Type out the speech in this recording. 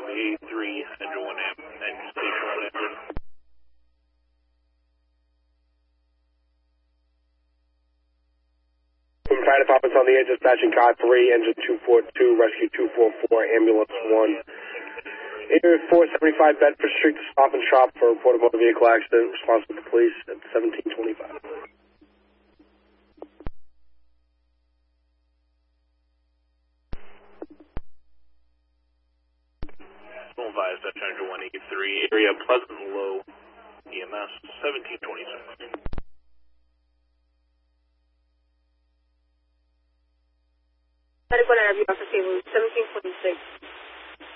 A3, engine 1 amp, engine station 1 engine. Fire department's on the air, dispatching car 3, engine 242, rescue 244, ambulance 1. Area 475 Bedford Street to Stop and Shop for a reported motor vehicle accident. Responsible to police at 1725. Full advised, that's engine 183, area Pleasant Low, EMS 1726. Medical interview, Officer Table 1726.